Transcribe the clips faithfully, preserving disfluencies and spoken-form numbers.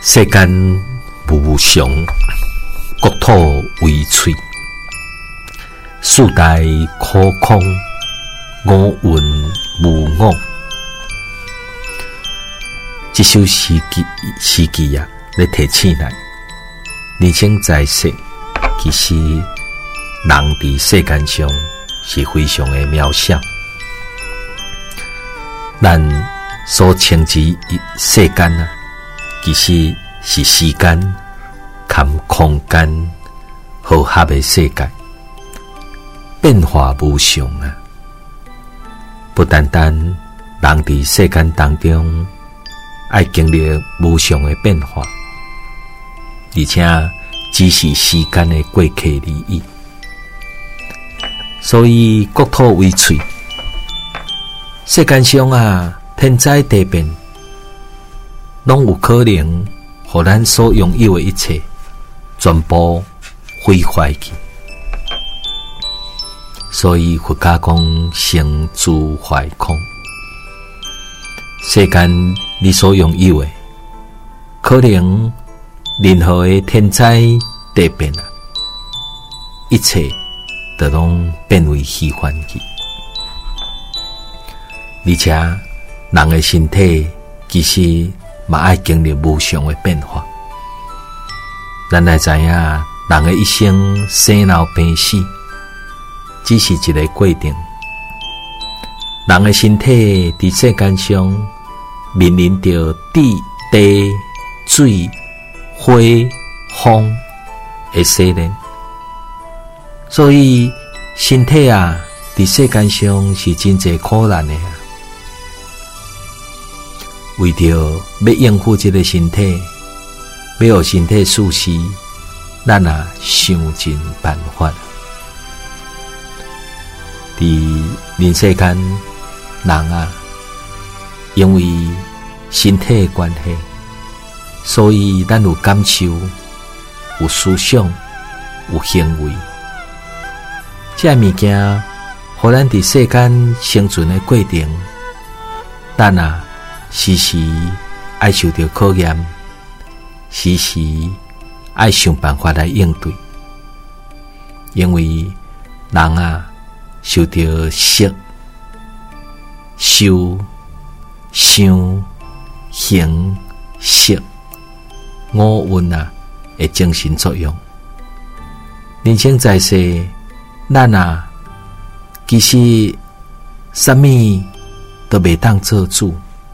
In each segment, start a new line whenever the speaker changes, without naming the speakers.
世间无常，国土为脆，四代苦空，五运无我。这首诗句诗句啊，来提醒咱，人生在世，其实人伫世间上是非常的渺小。咱所称之世间啊，其实是时间含空间和合的世界，变化无常啊！不单单人伫世间当中爱经历无常的变化，而且只是时间的过客而已。所以国土为脆，世间上啊，天灾地变，拢有可能互咱所拥有的一切全部毁坏去。所以佛家讲生住坏空，世间你所拥有的，可能任何的天灾地变啊，一切都拢变为虚幻去。而且人的身体其实嘛爱经历无常的变化。咱来知影，人的一生生老病死，只是一个过程。人的身体伫世间上面临着地、地、水、火、风的洗练，所以身体啊，伫世间上是真侪苦难的啊。为着要应付这个身体，要互身体舒适，咱啊想尽办法。伫人世间，人啊，因为身体的关系，所以咱有感受，有思想，有行为。这物件，互咱伫世间生存的过程，咱啊时时爱受到考验，时时爱想办法来应对。因为人啊，受到色、受、想、行、识五蕴啊的精神作用。人生在世，咱啊，其实啥物都袂当做主。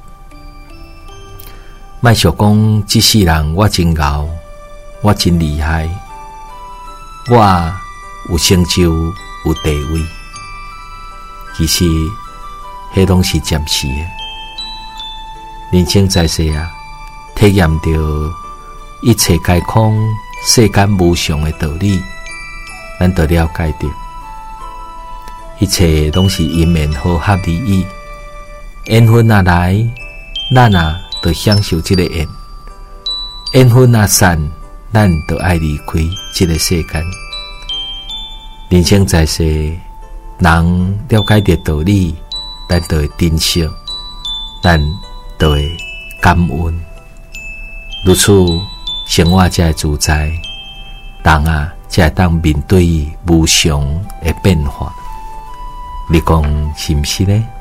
莫想讲，这世人我真敖，我真厉害，我有成就，有地位。其实，迄拢是暂时的。人生在世啊，体验到一切皆空、世间无常的道理，咱就了解到，一切拢是因缘和合而已。缘分啊来，咱啊就享受这个缘；缘分啊散，咱就爱离开这个世间。人生在世，人了解到道理，咱就会珍惜，咱就会感恩。如此，生活才会自在，人啊才会当面对无常的变化。你讲是毋是呢？